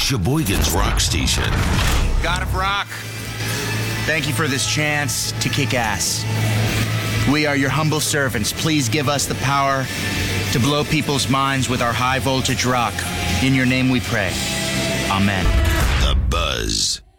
Sheboygan's Rock Station. God of Rock, thank you for this chance to kick ass. We are your humble servants. Please give us the power to blow people's minds with our high voltage rock. In your name we pray. Amen. The Buzz.